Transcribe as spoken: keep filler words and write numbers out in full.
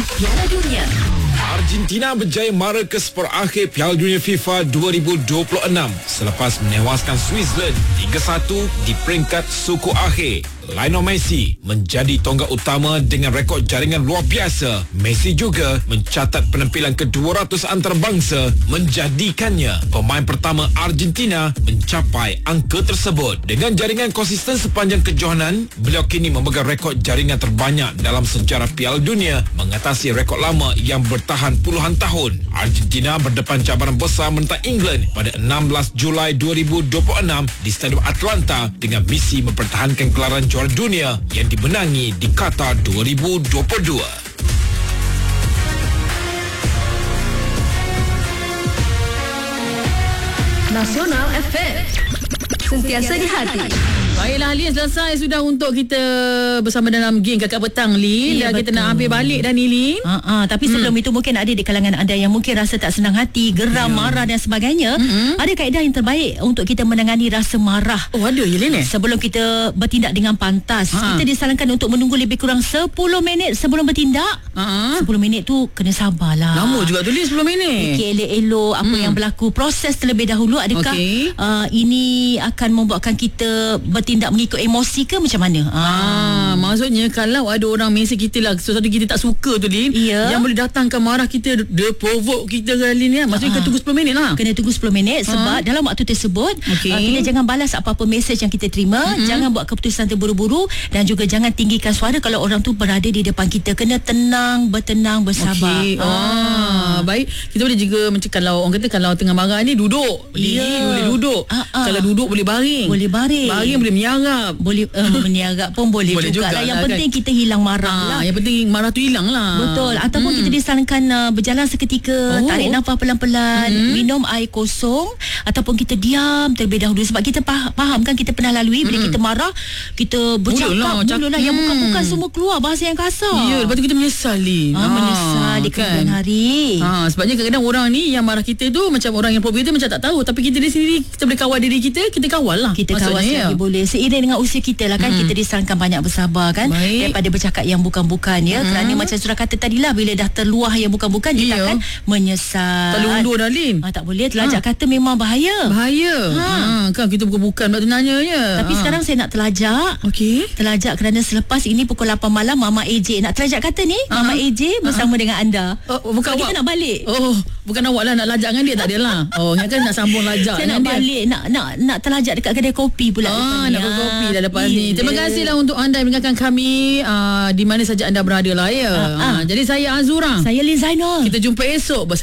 Piala Dunia. Argentina berjaya mara ke separ akhir Piala Dunia FIFA dua ribu dua puluh enam selepas menewaskan Switzerland tiga satu di peringkat suku akhir. Lionel Messi menjadi tonggak utama dengan rekod jaringan luar biasa. Messi juga mencatat penampilan ke dua ratus antarabangsa, menjadikannya pemain pertama Argentina mencapai angka tersebut. Dengan jaringan konsisten sepanjang kejohanan, beliau kini memegang rekod jaringan terbanyak dalam sejarah Piala Dunia, mengatasi rekod lama yang bertahan puluhan tahun. Argentina berdepan cabaran besar menentang England pada enam belas Julai dua ribu dua puluh enam di Stadium Atlanta dengan misi mempertahankan gelaran juara dunia yang dimenangi di Qatar dua ribu dua puluh dua. Nasional F M, sentiasa di hati. Baiklah Lin, selesai sudah untuk kita bersama dalam game Kakak Petang Lin. Ya, dah kita nak hampir balik dah ni Lin. Uh, uh, tapi sebelum hmm. itu mungkin ada di kalangan anda yang mungkin rasa tak senang hati, geram, yeah. marah dan sebagainya. Mm-hmm. Ada kaedah yang terbaik untuk kita menangani rasa marah. Oh ada ya Lin eh? Sebelum kita bertindak dengan pantas, ha. kita disarankan untuk menunggu lebih kurang sepuluh minit sebelum bertindak. Uh-huh. sepuluh minit tu kena sabarlah. Lama juga tu Lin, sepuluh minit. Fikir elok-elok apa hmm. yang berlaku, proses terlebih dahulu. Adakah okay. uh, ini akan membuatkan kita bertindak mengikut emosi ke macam mana? Ah, ah maksudnya kalau ada orang mesej kita lah sesuatu kita tak suka tu Lin, yeah. yang boleh datangkan marah kita, dia provoke kita ke Lin ya. Maksudnya ah. kena tunggu sepuluh minit lah. Kena tunggu sepuluh minit sebab ah. dalam waktu tersebut okay. uh, kita jangan balas apa-apa mesej yang kita terima, mm-hmm. jangan buat keputusan terburu-buru dan juga jangan tinggikan suara kalau orang tu berada di depan kita. Kena tenang, bertenang, bersabar. Okay. Ah. ah. Baik, kita boleh juga macam kalau orang kata kalau tengah marah ni duduk. Yeah. Boleh duduk. Ah, ah. Kalau duduk boleh baring. Boleh baring. Baring boleh menyarap. Boleh uh, meniarap pun boleh, boleh juga lah. Yang lah, penting kan? Kita hilang marah ah, lah. Yang penting marah tu hilang lah. Betul. Ataupun hmm. kita disarankan uh, berjalan seketika, oh. tarik nafas pelan-pelan, hmm. minum air kosong, ataupun kita diam terlebih dahulu. Sebab kita faham, faham kan, kita pernah lalui hmm. bila kita marah, kita bercakap mula lah, yang bukan-bukan hmm. semua keluar bahasa yang kasar. Ya, lepas tu kita menyesal Lin. Ah, menyesal di kemudian kan? hari. Ah, sebabnya kadang-kadang orang ni yang marah kita tu macam orang yang provoke kita macam tak tahu, tapi kita di sini kita boleh kawal diri kita, kita kawal lah. Kita kawal selagi ya. boleh. Seiring dengan usia kita lah kan, hmm. kita disarankan banyak bersabar kan. Baik. Daripada bercakap yang bukan-bukan ya. Hmm. Kerana macam surah kata tadilah, bila dah terluah yang bukan-bukan, kita akan menyesal. Tak boleh undur dah Lin. Ah, tak boleh. Telajak ha. kata memang bahaya. Bahaya. Ha. Ha. Kan kita bukan-bukan nak nanya je. Tapi ha. sekarang saya nak telajak. Okey. Telajak kerana selepas ini pukul lapan malam Mama A J nak telajak kata ni. Ha. Mama A J bersama ha. dengan anda. Oh, bukan so, kita nak balik. Oh, bukan awak lah nak lajak dengan dia, tak adalah. Oh, yang kan nak sambung lajak. Saya nak dia. balik nak nak nak telajak dekat kedai kopi pula. Ah, nak kopi dah lepas ni. Terima kasihlah untuk anda yang mendengarkan kami uh, di mana saja anda berada lah ya. Uh, uh. Uh, jadi saya Azura. Saya Lin Zainal. Kita jumpa esok bersama